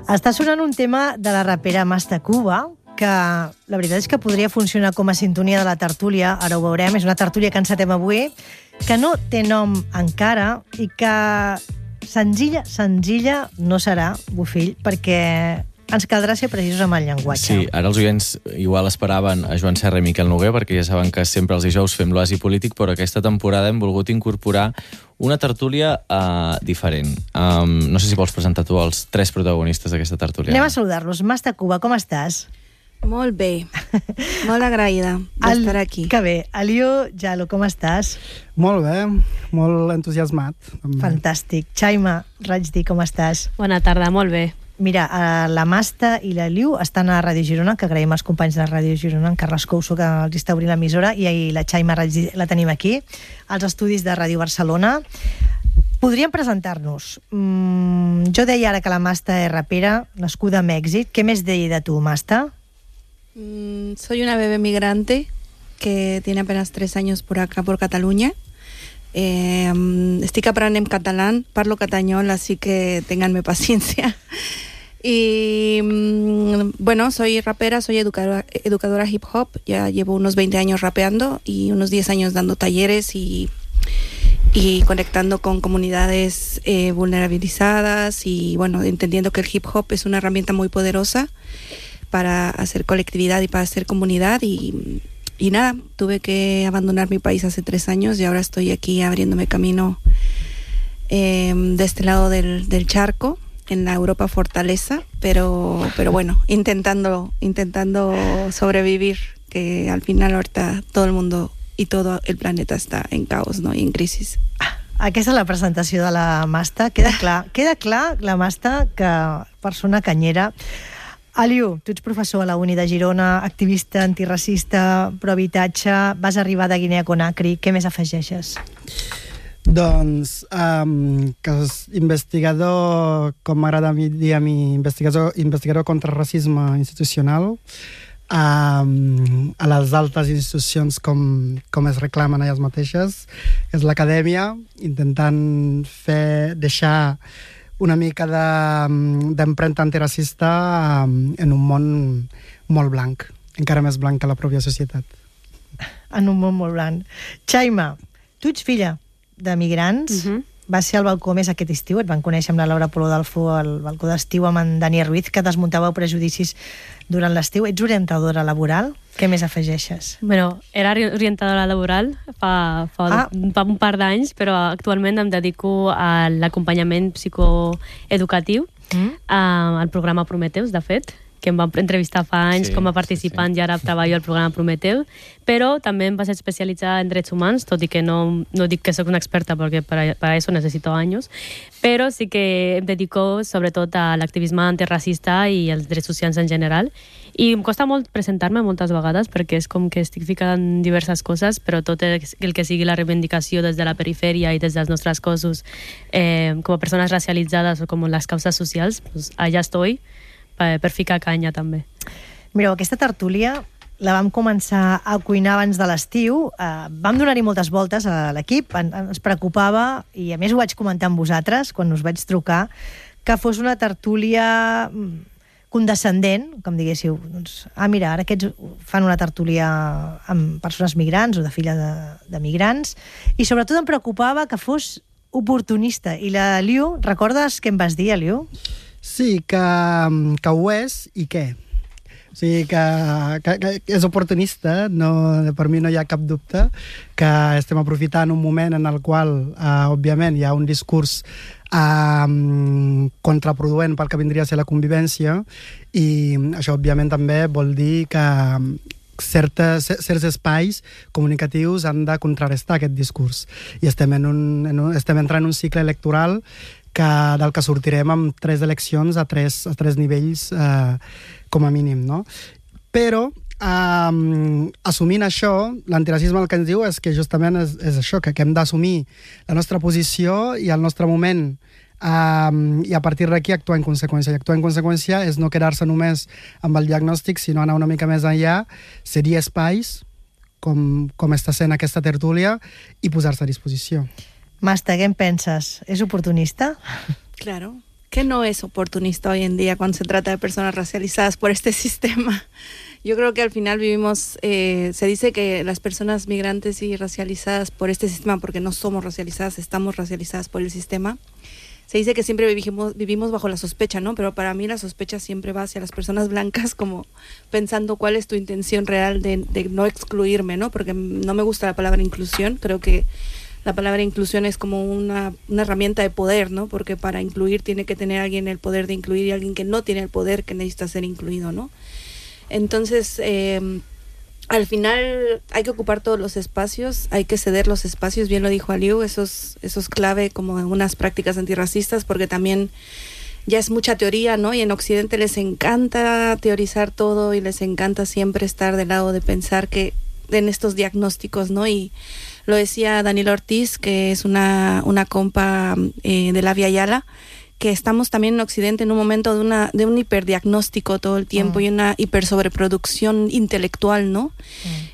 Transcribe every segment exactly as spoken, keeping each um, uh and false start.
Està sonant un tema de la rapera Masta Cuba, que la veritat és que podria funcionar com a sintonia de la tertúlia, ara ho veurem, és una tertúlia que encetem avui, que no té nom encara i que senzilla, senzilla no serà, Bofill, perquè ens caldrà ser precisos amb el llenguatge. Sí, ara els oients igual esperaven a Joan Serra i Miquel Noguer, perquè ja saben que sempre els dijous fem l'oasi polític, però aquesta temporada hem volgut incorporar una tertúlia uh, diferent. Um, no sé si vols presentar tu els tres protagonistes d'aquesta tertúlia. Anem a saludar-los. Masta Cuba, com estàs? Molt bé, molt agraïda d'estar aquí. Que bé. Alió Jalo, com estàs? Molt bé, molt entusiasmat. Fantàstic. Xaima Rajdí, com estàs? Bona tarda, molt bé. Mira, la Masta i la Liu estan a Ràdio Girona, que agraïm als companys de Ràdio Girona, en Carles Couso, que els està obrint l'emissora, i la Xaima Rajdí la tenim aquí, als estudis de Ràdio Barcelona. Podríem presentar-nos. Mm, jo deia ara que la Masta és rapera, nascuda a Mèxic. Què més deia de tu, Masta? Mm, soy una bebé migrante que tiene apenas tres años por acá, por Cataluña. Eh, estic aprenent catalán, parlo catanyol, así que ténganme paciencia. Y bueno, soy rapera, soy educadora, educadora hip hop, ya llevo unos veinte años rapeando y unos diez años dando talleres y, y conectando con comunidades eh, vulnerabilizadas y bueno, entendiendo que el hip hop es una herramienta muy poderosa para hacer colectividad y para hacer comunidad y, y nada, tuve que abandonar mi país hace tres años y ahora estoy aquí abriéndome camino eh, de este lado del, del charco, en la Europa fortaleza, pero, pero bueno, intentando, intentando sobrevivir, que al final ahorita todo el mundo y todo el planeta está en caos, ¿no? Y en crisis. Aquesta és la presentació de la Masta. Queda clar, queda clar la Masta, que persona canyera. Aliu, tu ets professor a la Uni de Girona, activista antiracista, pro-habitatge, vas arribar de Guinea Conakry. Què més afegeixes? Doncs um, que és investigador, com m'agrada dir a mi, investigador, investigador contra el racisme institucional, um, a les altes institucions com, com es reclamen elles mateixes, és l'acadèmia, intentant fer, deixar una mica d'empremta antiracista um, en un món molt blanc, encara més blanc que la pròpia societat. En un món molt blanc. Xaima, tu ets filla de migrants, uh-huh. Vas ser al balcó més aquest estiu, et van conèixer amb la Laura Polo Dalfo al balcó d'estiu amb en Dani Ruiz, que desmuntàveu prejudicis durant l'estiu. Ets orientadora laboral? Què més afegeixes? Bueno, era orientadora laboral fa, fa, ah. fa un par d'anys, però actualment em dedico a l'acompanyament psicoeducatiu, mm. uh, al programa Prometeus, de fet, que em van entrevistar fa anys sí, com a participant sí, sí. I ara treballo al programa Prometeu, però també em vaig especialitzar en drets humans, tot i que no, no dic que soc una experta perquè para, para eso necesito años, però sí que em dedico sobretot a l'activisme antiracista i els drets socials en general, i em costa molt presentar-me moltes vegades perquè és com que estic ficant diverses coses, però tot el que sigui la reivindicació des de la perifèria i des dels nostres cossos eh, com a persones racialitzades o com les causes socials, pues allà estoy per ficar canya, també. Mireu, aquesta tertúlia la vam començar a cuinar abans de l'estiu. Uh, vam donar-hi moltes voltes a l'equip. En, ens preocupava, i a més ho vaig comentar amb vosaltres quan us vaig trucar, que fos una tertúlia condescendent, com diguéssiu. Doncs, ah, mira, ara aquests fan una tertúlia amb persones migrants o de filles de, de migrants, i sobretot em preocupava que fos oportunista. I la Liu, recordes què em vas dir, Liu? Sí, que, que ho és i què? O sigui, que, que, que és oportunista, no, per mi no hi ha cap dubte, que estem aprofitant un moment en el qual, eh, òbviament, hi ha un discurs eh, contraproduent pel que vindria a ser la convivència, i això, òbviament, també vol dir que certes, certs espais comunicatius han de contrarrestar aquest discurs. I estem, en un, en un, estem entrant en un cicle electoral que, del que sortirem amb tres eleccions a tres, a tres nivells eh, com a mínim, no? Però eh, assumint això, l'antiracisme el que ens diu és que justament és, és això, que, que hem d'assumir la nostra posició i el nostre moment eh, i a partir d'aquí actuar en conseqüència. I actuar en conseqüència és no quedar-se només amb el diagnòstic, sinó anar una mica més enllà, cedir espais, com, com està sent aquesta tertúlia, i posar-se a disposició. Masta, què en penses? És oportunista? Claro, ¿qué no es oportunista hoy en día cuando se trata de personas racializadas por este sistema? Yo creo que al final vivimos, eh, se dice que las personas migrantes y racializadas por este sistema, porque no somos racializadas, estamos racializadas por el sistema, se dice que siempre vivimos, vivimos bajo la sospecha, ¿no? Pero para mí la sospecha siempre va hacia las personas blancas, como pensando cuál es tu intención real de, de no excluirme, ¿no? Porque no me gusta la palabra inclusión, creo que la palabra inclusión es como una, una herramienta de poder, ¿no? Porque para incluir tiene que tener alguien el poder de incluir y alguien que no tiene el poder que necesita ser incluido, ¿no? Entonces, eh, al final hay que ocupar todos los espacios, hay que ceder los espacios, bien lo dijo Aliu, eso es, eso es clave como en unas prácticas antirracistas, porque también ya es mucha teoría, ¿no? Y en Occidente les encanta teorizar todo y les encanta siempre estar del lado de pensar que en estos diagnósticos, ¿no? Y lo decía Daniela Ortiz, que es una, una compa eh, de la Via Yala, que estamos también en Occidente en un momento de una de un hiperdiagnóstico todo el tiempo mm. y una hipersobreproducción intelectual, ¿no? Mm.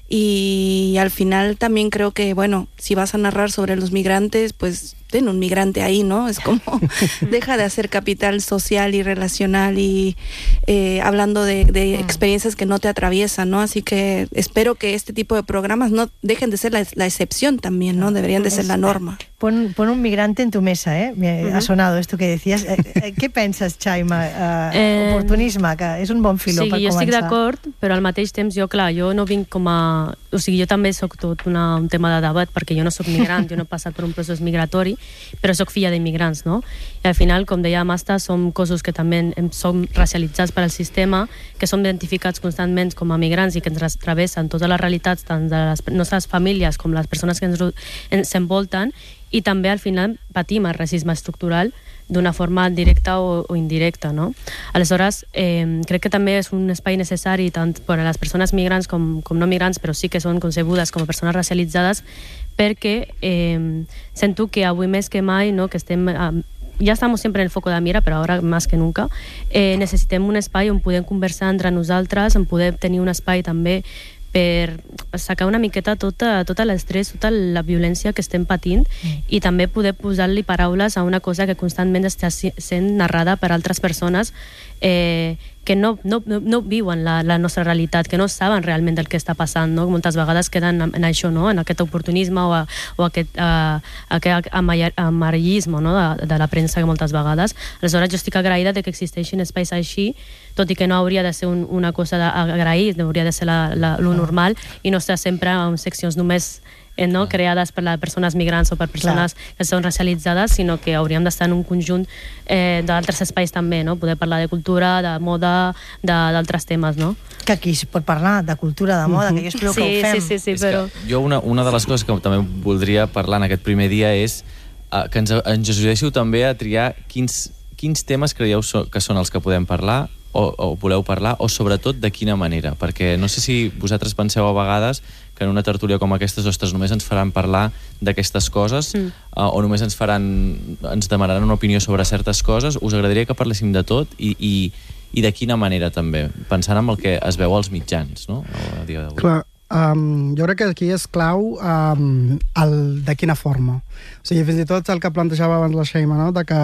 Y al final también creo que, bueno, si vas a narrar sobre los migrantes, pues ten un migrante ahí, ¿no? Es como, deja de hacer capital social y relacional y eh, hablando de, de mm. experiencias que no te atraviesan, ¿no? Así que espero que este tipo de programas no dejen de ser la, la excepción también, ¿no? Deberían de ser la norma. Pon, pon un migrante en tu mesa, ¿eh? Me uh-huh. ha sonado esto que decías. Eh, què penses, Chaima? Uh, eh, oportunisme, que és un bon filó sí, per començar. Sí, jo estic d'acord, però al mateix temps jo, clar, jo no vinc com a... O sigui, jo també soc tot una, un tema de debat, perquè jo no soc migrant, jo no he passat per un procés migratori, però soc filla d'immigrants, no? I al final, com deia Masta, som cossos que també som racialitzats per al sistema, que som identificats constantment com a migrants i que ens travessen totes les realitats, tant de les nostres famílies com les persones que ens, ens envolten, i també al final patim el racisme estructural d'una forma directa o, o indirecta, no? Aleshores, eh, crec que també és un espai necessari tant per a les persones migrants com, com no migrants, però sí que són concebudes com a persones racialitzades, perquè eh, sento que avui més que mai, no, que estem... Eh, ya estamos siempre en el foco de la mira, però ara més que nunca, eh, necessitem un espai on podem conversar entre nosaltres, on podem tenir un espai també per sacar una miqueta tota, tota l'estrès, tota la violència que estem patint mm. i també poder posar-li paraules a una cosa que constantment està sent narrada per altres persones eh, que no, no, no viuen la, la nostra realitat, que no saben realment el que està passant, no? Moltes vegades queden en això, no? En aquest oportunisme o, a, o aquest, a, aquest amarillisme, no? de, de la premsa que moltes vegades. Aleshores jo estic agraïda de que existeixin espais així, tot i que no hauria de ser un, una cosa d'agrair, hauria de ser la, la, lo normal i no estar sempre en seccions només eh, no? creades per les persones migrants o per persones Clar. que són racialitzades, sinó que hauríem d'estar en un conjunt eh, d'altres espais també, no? Poder parlar de cultura, de moda, d'altres temes, no? Que aquí es pot parlar de cultura, de moda, mm-hmm. que jo espero sí, que ho fem. Sí, sí, sí, però... Jo una, una de les coses que també voldria parlar en aquest primer dia és uh, que ens, ens ajudéssiu també a triar quins, quins temes creieu so, que són els que podem parlar o, o voleu parlar, o sobretot de quina manera, perquè no sé si vosaltres penseu a vegades que en una tertúlia com aquesta, ostres, només ens faran parlar d'aquestes coses mm. uh, o només ens faran ens demanaran una opinió sobre certes coses. Us agradaria que parléssim de tot i, i, i de quina manera també, pensant en el que es veu als mitjans, no? A dia d'avui. Clar, um, jo crec que aquí és clau um, el de quina forma. O sigui, fins i tot el que plantejava abans la Chaima, no? De que,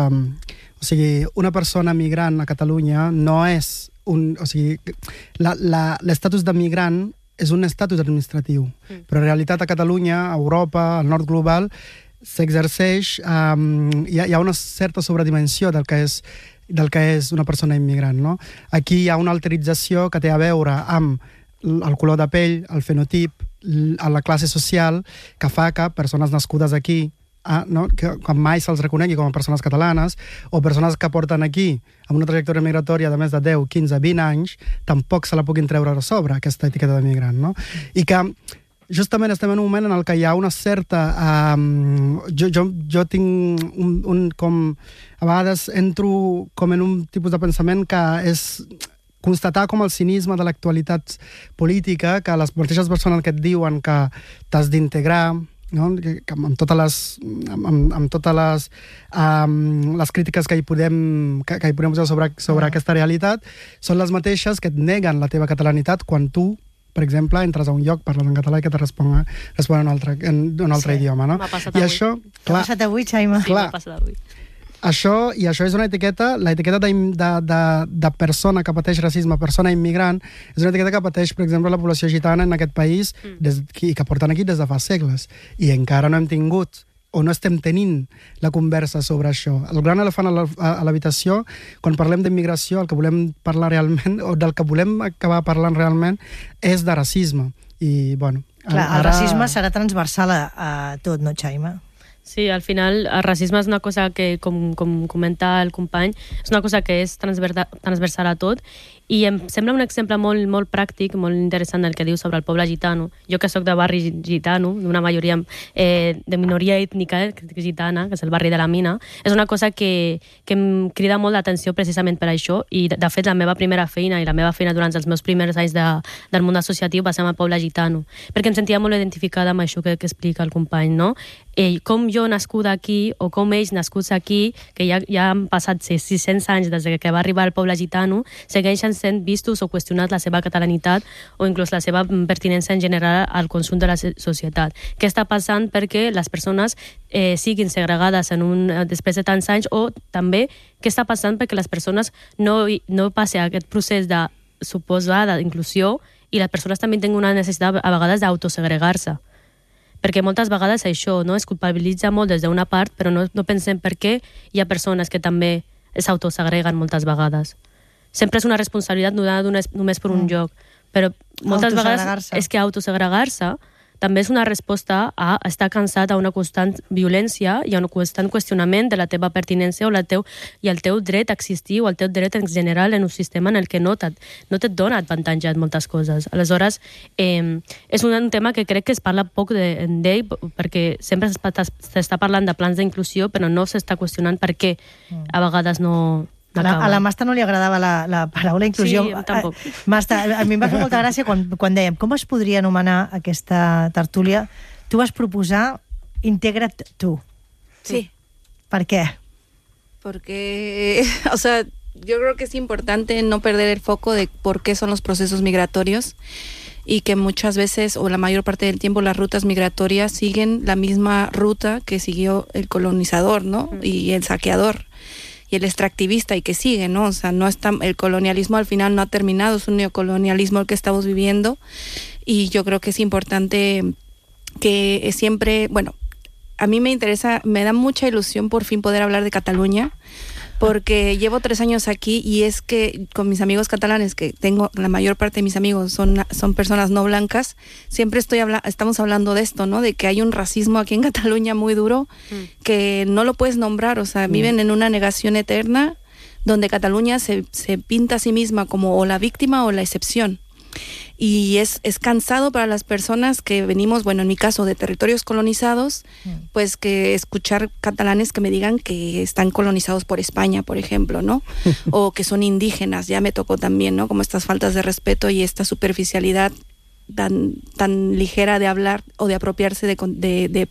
o sigui, una persona migrant a Catalunya no és un... O sigui, l'estatus de migrant és un estatus administratiu, mm. però en realitat a Catalunya, a Europa, al nord global, s'exerceix, um, hi, ha, hi ha una certa sobredimensió del que és del que és una persona immigrant, no? Aquí hi ha una alterització que té a veure amb el color de pell, el fenotip, la classe social, que fa que persones nascudes aquí, Ah, no? que quan mai se'ls reconegui com a persones catalanes o persones que porten aquí amb una trajectòria migratòria de més de deu, quinze, vint anys, tampoc se la puguin treure a sobre aquesta etiqueta de migrant, no? I que justament estem en un moment en el que hi ha una certa... Um, jo, jo, jo tinc un, un com... A vegades entro com en un tipus de pensament que és constatar com el cinisme de l'actualitat política, que les mateixes persones que et diuen que t'has d'integrar, no? que, que amb totes les amb, amb totes les, um, les crítiques que hi podem que, que hi podem posar sobre, sobre uh-huh. aquesta realitat són les mateixes que et neguen la teva catalanitat quan tu, per exemple, entres a un lloc, parles en català i que te responen, responen en un altre, en un altre sí. idioma, no? M'ha passat I avui. això, clar, m'ha passat avui, Chaima. Sí, m'ha passat avui. això, i això és una etiqueta, la etiqueta de, de, de, de persona que pateix racisme, persona immigrant, és una etiqueta que pateix, per exemple, la població gitana en aquest país, des, i que porten aquí des de fa segles. I encara no hem tingut o no estem tenint la conversa sobre això. El gran elefant a l'habitació, quan parlem d'immigració, el que volem parlar realment, o del que volem acabar parlant realment, és de racisme. I, bueno... Clar, el ara... racisme serà transversal a, a tot, no, Xaima? Sí, al final el racisme és una cosa que, com, com comenta el company, és una cosa que és transversal a tot, i em sembla un exemple molt, molt pràctic, molt interessant el que diu sobre el poble gitano. Jo que sóc de barri gitano, d'una majoria eh, de minoria ètnica eh, gitana, que és el barri de la Mina, és una cosa que, que em crida molt l'atenció precisament per això, i de, de fet la meva primera feina i la meva feina durant els meus primers anys de, del món associatiu va ser amb el poble gitano, perquè em sentia molt identificada amb això que, que explica el company, no? Ell, com jo nascuda aquí, o com ells nascuts aquí, que ja, ja han passat sis-cents anys des que va arribar el poble gitano, segueixen sent vistos o qüestionats la seva catalanitat o inclús la seva pertinença en general al conjunt de la societat. Què està passant perquè les persones eh, siguin segregades en un, després de tants anys, o també què està passant perquè les persones no, no passin aquest procés de suposada inclusió i les persones també tenen una necessitat a vegades d'autosegregar-se. Perquè moltes vegades això no es culpabilitza molt des d'una part, però no, no pensem per què hi ha persones que també s'autosegreguen moltes vegades. Sempre és una responsabilitat donada només per un mm. lloc, però moltes vegades és que autosegregar-se també és una resposta a estar cansat a una constant violència i a un constant qüestionament de la teva pertinència o la teu, i el teu dret a existir o el teu dret en general en un sistema en el que no, no et dona avantatge en moltes coses. Aleshores, eh, és un tema que crec que es parla poc d'ell de, perquè sempre s'està parlant de plans d'inclusió, però no s'està qüestionant per què a vegades no... A la, a la Masta no li agradava la, la paraula inclusió. Sí, tampoc. Masta, a mi em va fer molta gràcia quan, quan dèiem com es podria anomenar aquesta tertúlia. Tu vas proposar Integra't tu. Sí. ¿Por qué? Porque, o sea, yo creo que es importante no perder el foco de por qué son los procesos migratorios y que muchas veces, o la mayor parte del tiempo, las rutas migratorias siguen la misma ruta que siguió el colonizador, ¿no? Y el saqueador. Y el extractivista y que sigue, ¿no? O sea, no está, el colonialismo al final no ha terminado, es un neocolonialismo el que estamos viviendo, y yo creo que es importante que siempre, bueno, a mí me interesa, me da mucha ilusión por fin poder hablar de Cataluña, porque llevo tres años aquí y es que con mis amigos catalanes, que tengo, la mayor parte de mis amigos son, son personas no blancas, siempre estoy habla, estamos hablando de esto, ¿no? De que hay un racismo aquí en Cataluña muy duro, mm. que no lo puedes nombrar, o sea, mm. viven en una negación eterna, donde Cataluña se, se pinta a sí misma como o la víctima o la excepción. Y es, es cansado para las personas que venimos, bueno, en mi caso, de territorios colonizados, mm. pues que escuchar catalanes que me digan que están colonizados por España, por ejemplo, ¿no? O que son indígenas, ya me tocó también, ¿no? Como estas faltas de respeto y esta superficialidad tan, tan ligera de hablar o de apropiarse de... de, de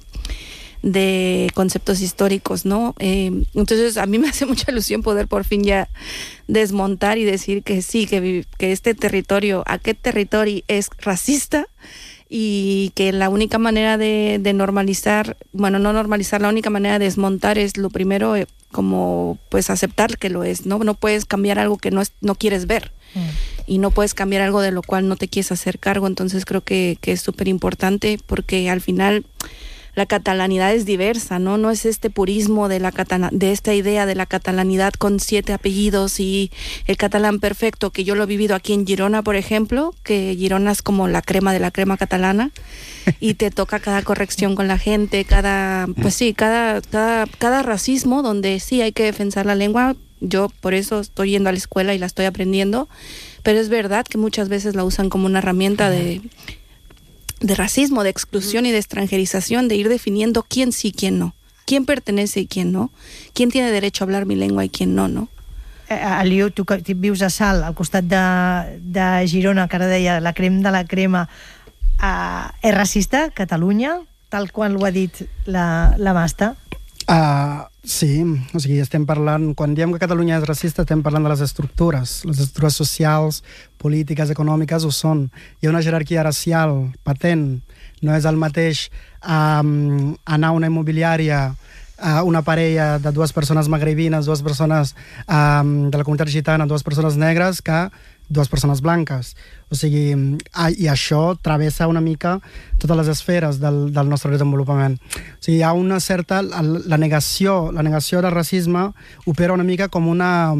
de conceptos históricos, ¿no? Eh, entonces a mí me hace mucha ilusión poder por fin ya desmontar y decir que sí, que, que este territorio, aquest territori es racista, y que la única manera de, de normalizar, bueno, no normalizar, la única manera de desmontar es lo primero, eh, como pues aceptar que lo es, ¿no? No puedes cambiar algo que no, es, no quieres ver. Mm. Y no puedes cambiar algo de lo cual no te quieres hacer cargo. Entonces creo que, que es súper importante, porque al final la catalanidad es diversa, ¿no? No es este purismo de la catala- de esta idea de la catalanidad con siete apellidos y el catalán perfecto, que yo lo he vivido aquí en Girona, por ejemplo, que Girona es como la crema de la crema catalana, y te toca cada corrección con la gente, cada, pues sí, cada, cada, cada racismo donde sí hay que defensar la lengua. Yo por eso estoy yendo a la escuela y la estoy aprendiendo, pero es verdad que muchas veces la usan como una herramienta de... de racismo, de exclusión y de extranjerización, de ir definiendo quién sí y quién no, quién pertenece y quién no, quién tiene derecho a hablar mi lengua y quién no, no? Eh, Aliu, tu que vius a Salt, al costat de, de Girona, que ara deia la crema de la crema, eh, és racista Catalunya, tal qual ho ha dit la, la Masta? Uh, sí, o sigui, estem parlant, quan diem que Catalunya és racista, estem parlant de les estructures, les estructures socials, polítiques, econòmiques ho són. Hi ha una jerarquia racial patent, no és el mateix um, anar a una immobiliària uh, una parella de dues persones magrebines, dues persones um, de la comunitat gitana, dues persones negres, que dues persones blanques. O sigui, i això travessa una mica totes les esferes del, del nostre desenvolupament. O sigui, hi ha una certa... La negació, la negació del racisme opera una mica com una...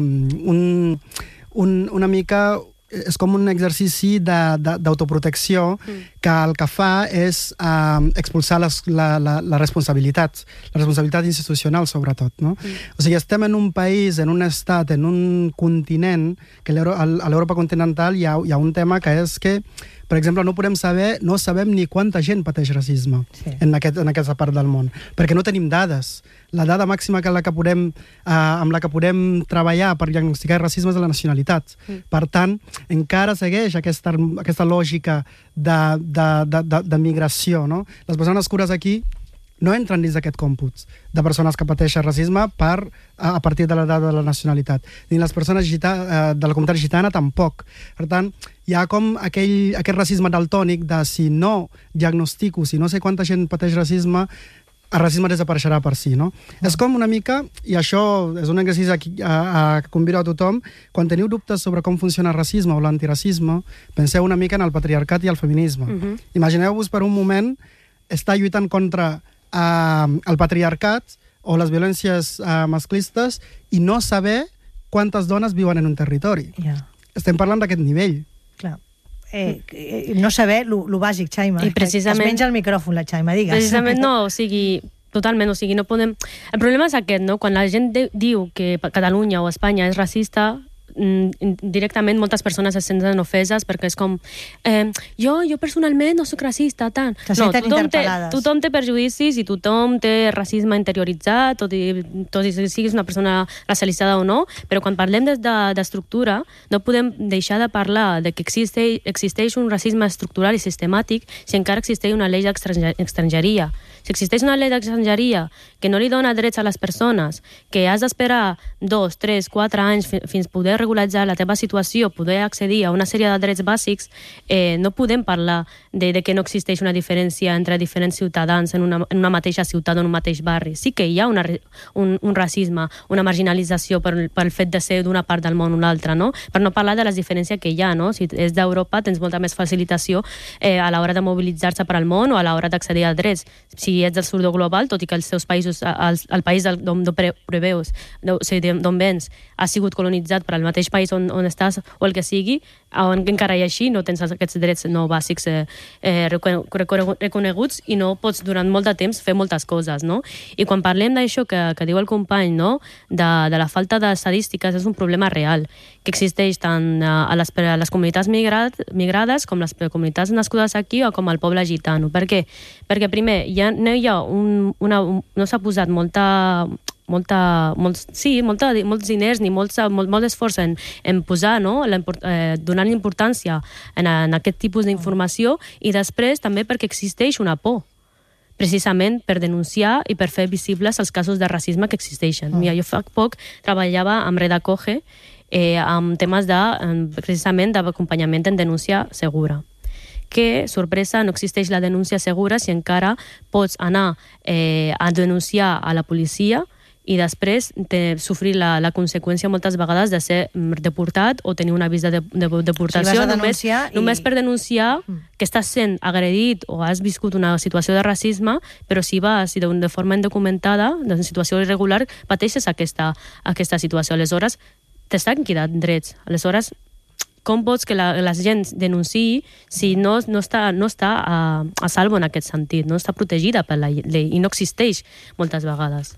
Un, un, una mica... És com un exercici d'autoprotecció mm. que el que fa és uh, expulsar les, la, la, la responsabilitat, la responsabilitat institucional, sobretot. No? Mm. O sigui, estem en un país, en un estat, en un continent, que a l'Europa continental hi ha, hi ha un tema que és que, per exemple, no podem saber, no sabem ni quanta gent pateix racisme sí. en, aquest, en aquesta part del món, perquè no tenim dades. La dada màxima que la que podem, eh, amb la que podem treballar per diagnosticar el racisme és la nacionalitat. Mm. Per tant, encara segueix aquesta, aquesta lògica de, de, de, de, de migració. No? Les persones nascudes aquí no entren dins d'aquest còmput de persones que pateixen racisme per, a partir de l'edat de la nacionalitat. Ni les persones gita, de la comunitat gitana tampoc. Per tant, hi ha com aquell, aquell racisme daltònic de si no diagnostico, si no sé quanta gent pateix racisme, el racisme desapareixerà per si, no? Mm. És com una mica, i això és un exercici que a, a, convido a tothom, quan teniu dubtes sobre com funciona el racisme o l'antiracisme, penseu una mica en el patriarcat i el feminisme. Mm-hmm. Imagineu-vos per un moment estar lluitant contra uh, el patriarcat o les violències uh, masclistes i no saber quantes dones viuen en un territori. Yeah. Estem parlant d'aquest nivell. Clar. Eh, no saber lo bàsic, Xaima. I precisament... Es menja el micròfon, la Xaima, digues. Precisament no, o sigui, totalment, o sigui, no podem... El problema és aquest, no? Quan la gent de, diu que Catalunya o Espanya és racista, directament moltes persones se senten ofeses perquè és com eh, jo, jo personalment no soc racista, tant. No, tothom té, tothom té perjudicis i tothom té racisme interioritzat, tot i, tot i siguis una persona racialitzada o no, però quan parlem d'estructura de, no podem deixar de parlar de que existeix, existeix un racisme estructural i sistemàtic si encara existeix una llei d'estrangeria. Si existeix una llei d'estrangeria que no li dona drets a les persones, que has d'esperar dos, tres, quatre anys fins poder regularitzar la teva situació, poder accedir a una sèrie de drets bàsics, eh, no podem parlar de, de que no existeix una diferència entre diferents ciutadans en una, en una mateixa ciutat o en un mateix barri. Sí que hi ha una, un, un racisme, una marginalització per, per el fet de ser d'una part del món o una altra, no? Per no parlar de les diferències que hi ha, no? Si és d'Europa tens molta més facilitació eh, a l'hora de mobilitzar-se per al món o a l'hora d'accedir a drets. Si ets del sud global, tot i que els seus països, el, el país d'on preveus, o sigui, d'on vens, ha sigut colonitzat per al mateix país on, on estàs o el que sigui, on encara hi així no tens aquests drets no bàsics eh, eh, reconeguts i no pots durant molt de temps fer moltes coses, no? I quan parlem d'això que, que diu el company, no? de, de la falta d'estadístiques, és un problema real que existeix tant a les, a les comunitats migrat, migrades com les comunitats nascudes aquí o com el poble gitano. Per què? Perquè primer, ja no hi ha un, una, un, no s'ha posat molta molta, molts, sí, molta, molts diners ni molt, molt, molt esforç en, en posar, no? eh, donant importància en, en aquest tipus d'informació i després també perquè existeix una por precisament per denunciar i per fer visibles els casos de racisme que existeixen. Mira, jo fa poc treballava amb Redacoge eh, amb temes de, precisament d'acompanyament en denúncia segura. Que, sorpresa, no existeix la denúncia segura si encara pots anar eh, a denunciar a la policia i després de sofrir la, la conseqüència moltes vegades de ser deportat o tenir un avís de, de, de deportació, si només, i... només per denunciar que estàs sent agredit o has viscut una situació de racisme, però si vas i de, de forma indocumentada, de situació irregular, pateixes aquesta, aquesta situació. Aleshores, t'estan quedant drets. Aleshores, com pots que la, la gent denunciï si no, no està, no està a, a salvo en aquest sentit, no està protegida per la llei i no existeix moltes vegades.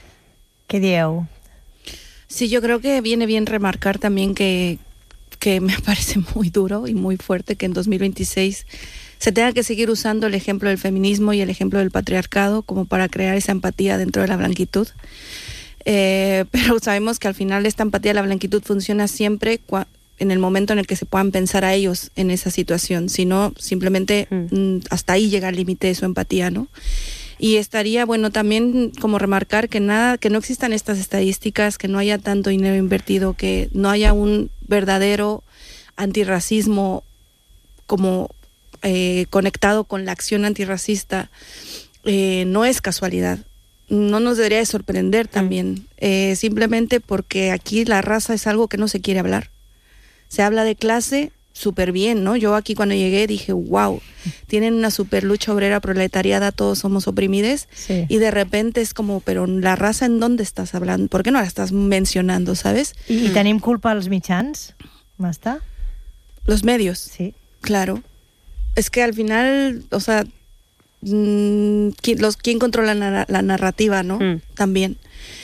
¿Qué dieu? Sí, yo creo que viene bien remarcar también que, que me parece muy duro y muy fuerte que en dos mil veintiséis se tenga que seguir usando el ejemplo del feminismo y el ejemplo del patriarcado como para crear esa empatía dentro de la blanquitud. Eh, pero sabemos que al final esta empatía de la blanquitud funciona siempre cua- en el momento en el que se puedan pensar a ellos en esa situación, si no, simplemente mm. hasta ahí llega el límite de su empatía, ¿no? Y estaría bueno también como remarcar que nada, que no existan estas estadísticas, que no haya tanto dinero invertido, que no haya un verdadero antirracismo como eh, conectado con la acción antirracista, eh, no es casualidad. no nos debería de sorprender también, eh, simplemente porque aquí la raza es algo que no se quiere hablar. Se habla de clase súper bien, ¿no? Yo aquí cuando llegué dije, wow, tienen una super lucha obrera proletariada, todos somos oprimides, Sí. y de repente es como, pero la raza, ¿en dónde estás hablando? ¿Por qué no la estás mencionando, sabes? I, i tenim culpa als mitjans, Masta? Los medios, Sí. claro. Es que al final, o sea, mmm, ¿quién, los, ¿quién controla la, la narrativa, no? Mm. También.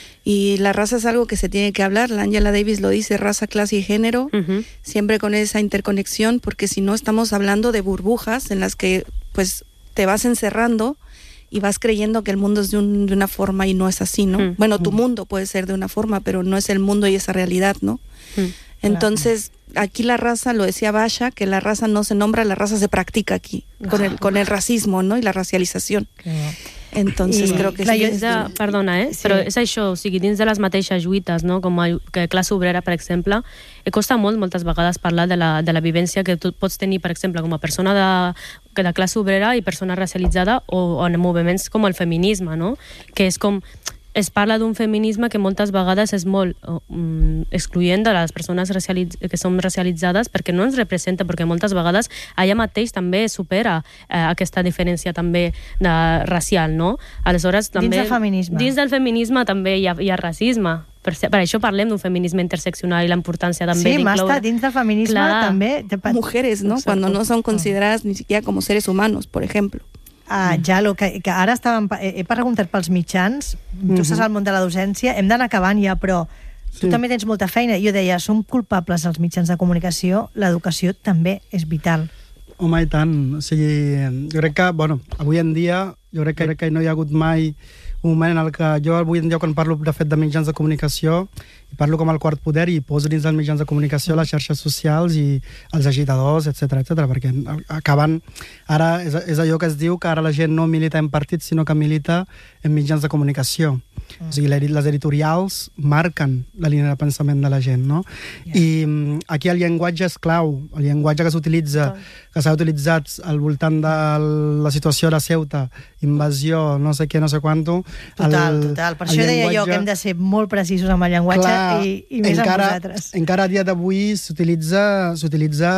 Y la raza es algo que se tiene que hablar. La Angela Davis lo dice, raza, clase y género, Ujú. siempre con esa interconexión, porque si no estamos hablando de burbujas en las que pues te vas encerrando y vas creyendo que el mundo es de, un, de una forma y no es así, ¿no? Mm. Bueno, tu mundo puede ser de una forma, pero no es el mundo y esa realidad, ¿no? Mm. Entonces, aquí la raza, lo decía Basha, que la raza no se nombra, la raza se practica aquí, con el, con el racismo, ¿no? Y la racializació. Entonces, I- creo que clar, sí. jo- es Dins de, duro. perdona, eh? Sí. Però és això, o sigui, dins de les mateixes lluites, no? Com a que classe obrera, per exemple, eh, costa molt, moltes vegades, parlar de la, de la vivència que tu pots tenir, per exemple, com a persona de, que de classe obrera i persona racialitzada o, o en moviments com el feminisme, no? Que és com... Es parla d'un feminisme que moltes vegades és molt um, excloent de les persones racialitz que som racialitzades perquè no ens representa, perquè moltes vegades allà mateix també supera eh, aquesta diferència també de, racial, no? Aleshores, també, Dins del feminisme. Dins del feminisme també hi ha, hi ha racisme. Per, per això parlem d'un feminisme interseccional i la importància també Sí, d'incloure... Masta, dins del feminisme Clar. també... te pa- Mujeres, ¿no? Exacto. Cuando no son consideradas ni siquiera como seres humanos, por ejemplo. Ah, ja, lo que, que ara estàvem... He, he preguntat pels mitjans, tu estàs al món de la docència, hem d'anar acabant ja, però tu Sí. també tens molta feina. Jo deia, som culpables els mitjans de comunicació, l'educació també és vital. Home, i tant. O sigui, jo crec que, bueno, avui en dia, jo crec que, crec que no hi ha hagut mai un moment en el que jo avui en dia quan parlo de fet de mitjans de comunicació i parlo com el quart poder i poso dins dels mitjans de comunicació les xarxes socials i els agitadors, etcètera, etcètera, perquè acaben... Ara és, és allò que es diu que ara la gent no milita en partits, sinó que milita en mitjans de comunicació. Mm. O sigui, les editorials marquen la línia de pensament de la gent, no? Yeah. I mm, aquí el llenguatge és clau, el llenguatge que s'utilitza, que s'ha utilitzat al voltant de la situació de Ceuta, invasió, no sé què, no sé quanto... Total, el, total. Per això deia jo que hem de ser molt precisos amb el llenguatge. Clar, i, i més encara, amb vosaltres. Encara a dia d'avui s'utilitza s'utilitza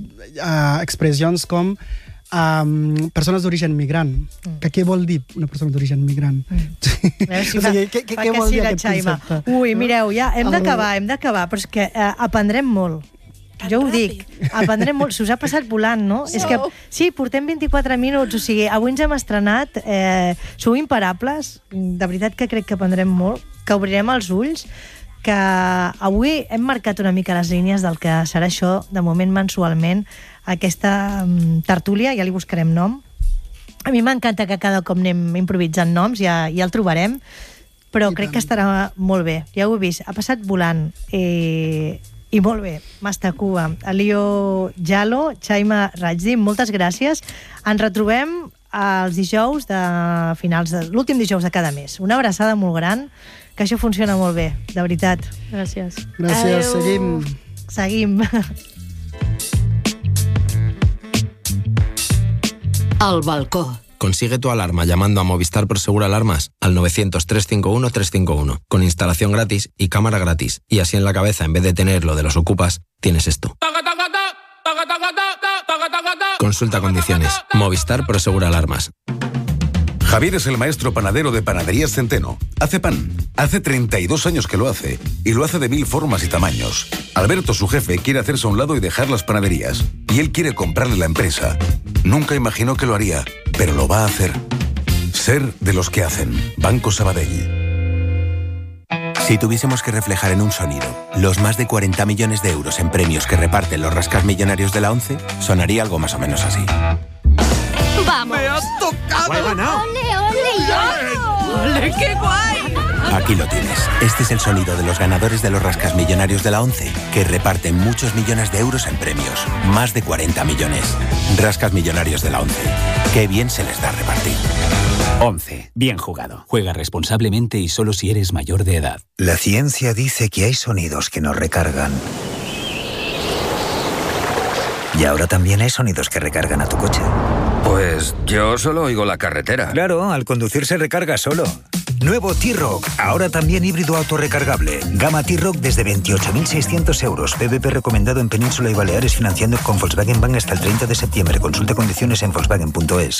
uh, expressions com um, persones d'origen migrant. Mm. Que què vol dir una persona d'origen migrant? Mm. A si o sigui, fa, què, què, fa què que vol sí dir la aquest Xaima. concepte? Ui, mireu, ja hem d'acabar, hem d'acabar, però és que eh, aprendrem molt. Jo ho dic, aprendrem molt. Se us ha passat volant, no? És que, sí, portem vint-i-quatre minuts, o sigui, avui ens hem estrenat, eh, sou imparables, de veritat que crec que aprendrem molt, que obrirem els ulls, que avui hem marcat una mica les línies del que serà això, de moment mensualment, aquesta um, tertúlia, ja li buscarem nom. A mi m'encanta que cada cop anem improvisant noms, ja, ja el trobarem, però I crec tant. que estarà molt bé. Ja ho he vist, ha passat volant. Eh, I molt bé, Mastakua, Elio Jalo, Xaima Rajdi, moltes gràcies. Ens retrobem els dijous de finals de l'últim dijous de cada mes. Una abraçada molt gran, que això funciona molt bé, de veritat. Gràcies. Gràcies, seguim. Seguim. Al balcó. Consigue tu alarma llamando a Movistar Prosegur Alarmas al novecientos, trescientos cincuenta y uno, trescientos cincuenta y uno, con instalación gratis y cámara gratis. Y así en la cabeza, en vez de tener lo de los ocupas, tienes esto. Consulta condiciones. Movistar Prosegur Alarmas. Javier es el maestro panadero de Panaderías Centeno. Hace pan. Hace treinta y dos años que lo hace. Y lo hace de mil formas y tamaños. Alberto, su jefe, quiere hacerse a un lado y dejar las panaderías. Y él quiere comprarle la empresa. Nunca imaginó que lo haría, pero lo va a hacer. Ser de los que hacen. Banco Sabadell. Si tuviésemos que reflejar en un sonido los más de cuarenta millones de euros en premios que reparten los rascasmillonarios de la ONCE, sonaría algo más o menos así. ¡Vamos! ¡Me has tocado! ¡He ganado! ¡Ole, ole, yo! ¡Ole, qué guay! Aquí lo tienes. Este es el sonido de los ganadores de los rascasmillonarios de la ONCE, que reparten muchos millones de euros en premios. Más de cuarenta millones. Rascasmillonarios de la ONCE. Qué bien se les da repartir. ONCE. Bien jugado. Juega responsablemente y solo si eres mayor de edad. La ciencia dice que hay sonidos que nos recargan. Y ahora también hay sonidos que recargan a tu coche. Pues yo solo oigo la carretera. Claro, al conducir se recarga solo. Nuevo T-Roc, ahora también híbrido autorrecargable. Gama T-Roc desde veintiocho mil seiscientos euros. P V P recomendado en Península y Baleares, financiando con Volkswagen Bank hasta el treinta de septiembre. Consulte condiciones en volkswagen punto es.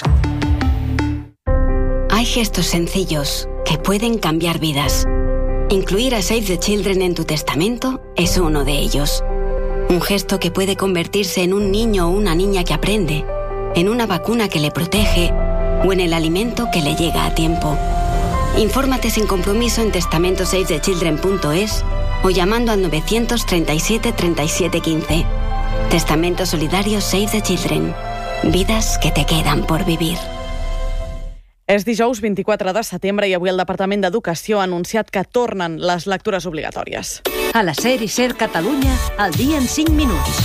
Hay gestos sencillos que pueden cambiar vidas. Incluir a Save the Children en tu testamento es uno de ellos. Un gesto que puede convertirse en un niño o una niña que aprende, en una vacuna que le protege o en el alimento que le llega a tiempo. Infórmate sin compromiso en testamento save the children punto es o llamando al novecientos treinta y siete treinta y siete quince. Testamento solidario Save the Children. Vidas que te quedan por vivir. És dijous vint-i-quatre de setembre i avui el Departament d'Educació ha anunciat que tornen les lectures obligatòries. A la SER i SER Catalunya, al dia en cinc minuts.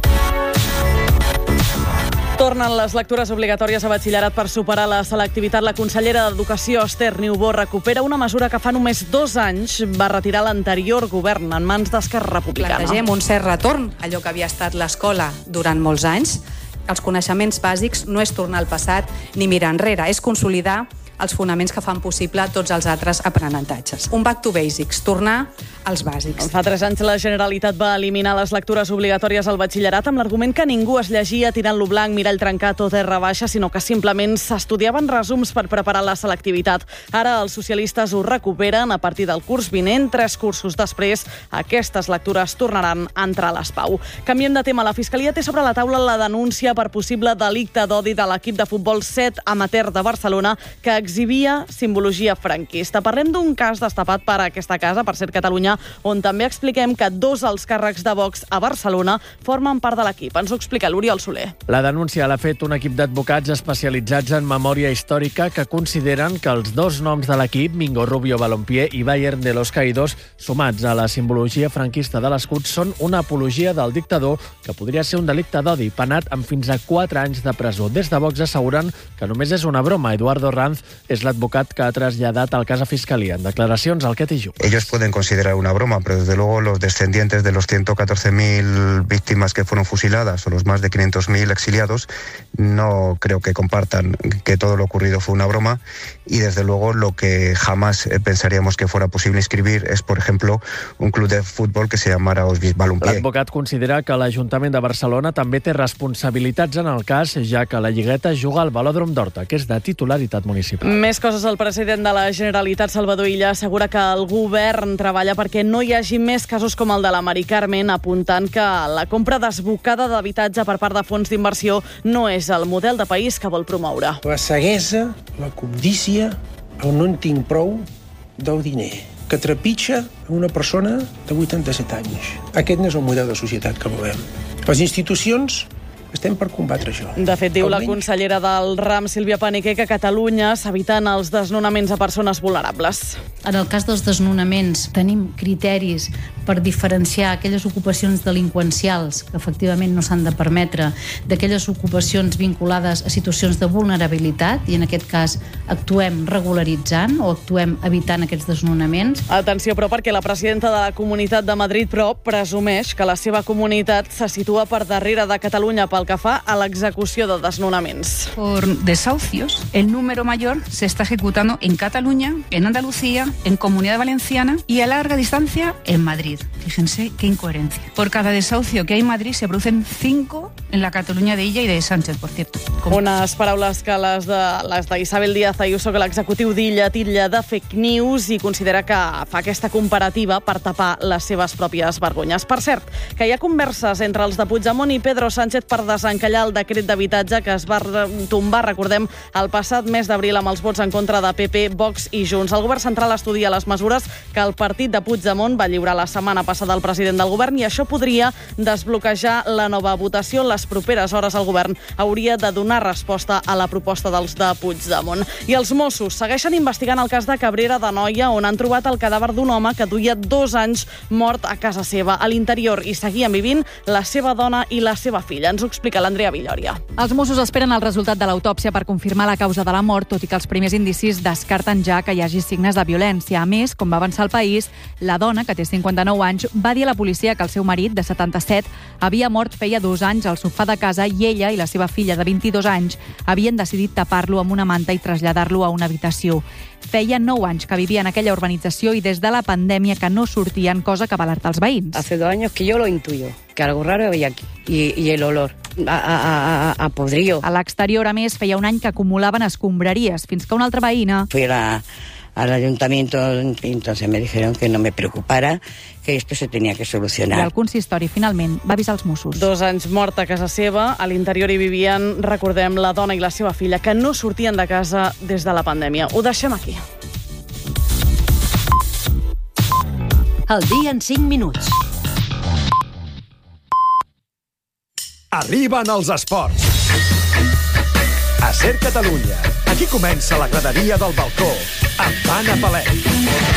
Tornen les lectures obligatòries a batxillerat per superar la selectivitat. La consellera d'Educació, Esther Niubó, recupera una mesura que fa només dos anys va retirar l'anterior govern en mans d'Esquerra Republicana. Plantegem un cert retorn, allò que havia estat l'escola durant molts anys. Els coneixements bàsics no és tornar al passat ni mirar enrere, és consolidar els fonaments que fan possible tots els altres aprenentatges. Un back to basics, tornar als bàsics. Fa tres anys la Generalitat va eliminar les lectures obligatòries al batxillerat amb l'argument que ningú es llegia tirant-lo blanc, mirall trencat o terra baixa, sinó que simplement s'estudiaven resums per preparar la selectivitat. Ara els socialistes ho recuperen a partir del curs vinent. Tres cursos després, aquestes lectures tornaran a entrar a l'ESPAU. Canviem de tema. La Fiscalia té sobre la taula la denúncia per possible delicte d'odi de l'equip de futbol set amateur de Barcelona que exhibia simbologia franquista. Parlem d'un cas destapat per aquesta casa, per Ser Catalunya, on també expliquem que dos alts càrrecs de Vox a Barcelona formen part de l'equip. Ens ho explica l'Oriol Soler. La denúncia l'ha fet un equip d'advocats especialitzats en memòria històrica que consideren que els dos noms de l'equip, Mingo Rubio Balompié i Bayern de los Caídos, sumats a la simbologia franquista de l'escut, són una apologia del dictador que podria ser un delicte d'odi, penat amb fins a quatre anys de presó. Des de Vox asseguren que només és una broma. Eduardo Ranz és l'advocat que ha traslladat el cas a Fiscalia. En declaracions al Quetillo. Ellos pueden considerar una broma, pero desde luego los descendientes de los ciento catorce mil víctimas que fueron fusiladas o los más de quinientos mil exiliados no creo que compartan que todo lo ocurrido fue una broma, y desde luego lo que jamás pensaríamos que fuera posible inscribir es, por ejemplo, un club de fútbol que se llamara Osvis Balompié. L'advocat considera que l'Ajuntament de Barcelona també té responsabilitats en el cas, ja que la Lligueta juga al Velòdrom d'Horta, que és de titularitat municipal. Més coses. El president de la Generalitat, Salvador Illa, assegura que el govern treballa perquè no hi hagi més casos com el de la Mari Carmen, apuntant que la compra desbocada d'habitatge per part de fons d'inversió no és el model de país que vol promoure. La ceguesa, la cobdícia, el no en tinc prou del diner, que trepitja una persona de vuitanta-set anys. Aquest no és el model de societat que volem. Les institucions estem per combatre això. De fet, diu la consellera del RAM, Sílvia Paniquer, que a Catalunya s'eviten els desnonaments a persones vulnerables. En el cas dels desnonaments tenim criteris per diferenciar aquelles ocupacions delinqüencials que efectivament no s'han de permetre d'aquelles ocupacions vinculades a situacions de vulnerabilitat, i en aquest cas actuem regularitzant o actuem evitant aquests desnonaments. Atenció, però, perquè la presidenta de la Comunitat de Madrid, però, presumeix que la seva comunitat se situa per darrere de Catalunya pel que fa a l'execució de desnonaments. Por desahucios, el número mayor se está ejecutando en Cataluña, en Andalucía, en Comunidad Valenciana y a larga distancia en Madrid. Fíjense qué incoherencia. Por cada desahucio que hay en Madrid se producen cinco en la Cataluña de Illa y de Sánchez, por cierto. Com... Unes paraules que les de les d'Isabel Díaz Ayuso, que l'executiu d'Illa titlla de fake news i considera que fa aquesta comparativa per tapar les seves pròpies vergonyes. Per cert, que hi ha converses entre els de Puigdemont i Pedro Sánchez per desencallar el decret d'habitatge que es va tombar, recordem, el passat mes d'abril amb els vots en contra de P P, Vox i Junts. El govern central estudia les mesures que el partit de Puigdemont va lliurar la setmana passada al president del govern, i això podria desbloquejar la nova votació. En les properes hores el govern hauria de donar resposta a la proposta dels de Puigdemont. I els Mossos segueixen investigant el cas de Cabrera d'Anoia, on han trobat el cadàver d'un home que duia dos anys mort a casa seva. A l'interior hi seguien vivint la seva dona i la seva filla. Ens ho explica l'Andrea Villòria. Els Mossos esperen el resultat de l'autòpsia per confirmar la causa de la mort, tot i que els primers indicis descarten ja que hi hagi signes de violència. A més, com va avançar el País, la dona, que té cinquanta-nou anys, va dir a la policia que el seu marit, de setanta-set, havia mort feia dos anys al sofà de casa i ella i la seva filla, de vint-i-dos anys, havien decidit tapar-lo amb una manta i traslladar-lo a una habitació. Feia nou anys que vivia en aquella urbanització i des de la pandèmia que no sortien, cosa que va alertar els veïns. Hace dos años que yo lo intuyo, que algo raro había aquí. Y, y el olor a, a, a, a podrido. A l'exterior, a més, feia un any que acumulaven escombraries, fins que una altra veïna... Fui a la, al ayuntamiento y entonces me dijeron que no me preocupara, que esto se tenía que solucionar. I el consistori finalment va avisar els Mossos. Dos anys mort a casa seva, a l'interior hi vivien, recordem, la dona i la seva filla, que no sortien de casa des de la pandèmia. Ho deixem aquí. El dia en cinc minuts. Arriben els esports. A Ser Catalunya. Aquí comença la graderia del balcó, amb Anna Palet.